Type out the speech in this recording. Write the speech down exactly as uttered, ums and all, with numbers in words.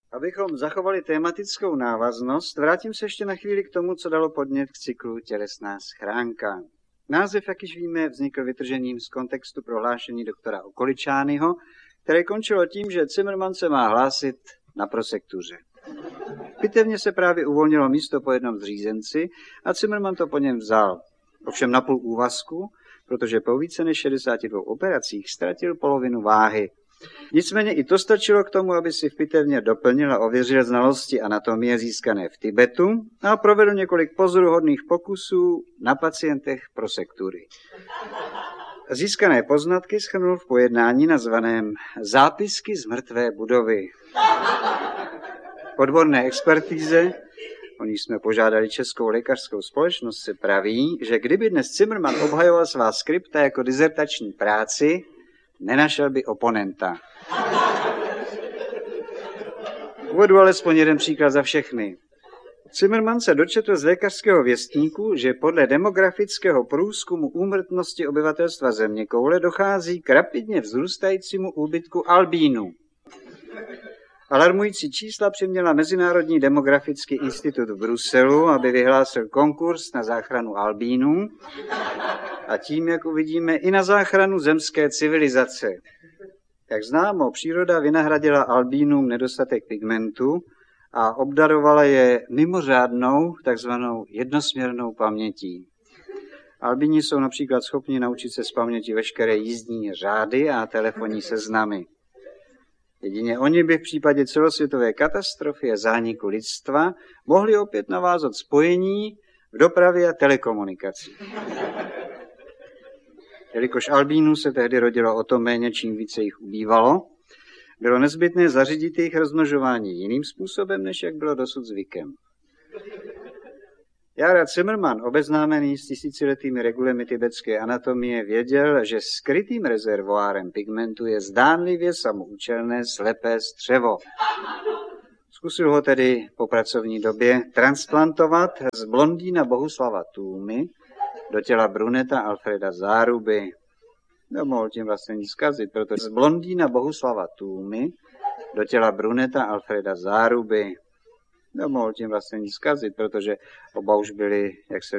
Abychom zachovali tématickou návaznost, vrátím se ještě na chvíli k tomu, co dalo podnět k cyklu Tělesná schránka. Název, jak již víme, vznikl vytržením z kontextu prohlášení doktora Okoličányho, které končilo tím, že Cimrman se má hlásit na prosektuře. V pitevně se právě uvolnilo místo po jednom zřízenci a Cimrman to po něm vzal. Ovšem na půl úvazku, protože po více než šedesáti dvou operacích ztratil polovinu váhy. Nicméně i to stačilo k tomu, aby si v pitevně doplnil a ověřil znalosti anatomie získané v Tibetu a provedl několik pozoruhodných pokusů na pacientech prosektury. Získané poznatky shrnul v pojednání nazvaném Zápisky z mrtvé budovy. Odborné expertíze, o níž jsme požádali Českou lékařskou společnost, se praví, že kdyby dnes Cimrman obhajoval svá skripta jako dizertační práci, nenašel by oponenta. Uvedu alespoň jeden příklad za všechny. Cimrman se dočetl z lékařského věstníku, že podle demografického průzkumu úmrtnosti obyvatelstva zeměkoule dochází k rapidně vzrůstajícímu úbytku albínů. Alarmující čísla přiměla Mezinárodní demografický institut v Bruselu, aby vyhlásil konkurs na záchranu albínů a tím, jak uvidíme, i na záchranu zemské civilizace. Jak známo, příroda vynahradila albínům nedostatek pigmentu a obdarovala je mimořádnou, takzvanou jednosměrnou pamětí. Albíni jsou například schopni naučit se z paměti veškeré jízdní řády a telefonní seznamy. Jedině oni by v případě celosvětové katastrofy a zániku lidstva mohli opět navázat spojení v dopravě a telekomunikaci. Jelikož albínů se tehdy rodilo o to méně, čím více jich ubývalo, bylo nezbytné zařídit jejich rozmnožování jiným způsobem, než jak bylo dosud zvykem. Jára Cimrman, obeznámený s tisíciletými regulemi tibetské anatomie, věděl, že skrytým rezervoárem pigmentu je zdánlivě samoúčelné slepé střevo. Zkusil ho tedy po pracovní době transplantovat z blondýna Bohuslava Tůmy do těla bruneta Alfreda Záruby. Nemohl tím vlastně nic zkazit, protože z blondýna Bohuslava Tůmy do těla bruneta Alfreda Záruby. Nemohl tím vlastně nic zkazit, protože oba už byli, jak se